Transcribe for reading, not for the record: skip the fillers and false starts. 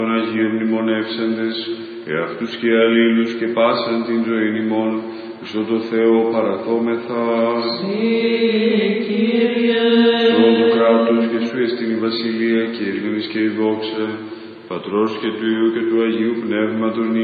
των Αγίων μνημονεύσαντες, εαυτούς και αλλήλους και πάσαν την ζωήν ημών, στον το Θεό παραθόμεθα. Συ, Κύριε, Σώο το κράτος και σου εστίν η βασιλεία και η ειρήνη και η δόξα, Πατρός και του Υιού και του Αγίου Πνεύματος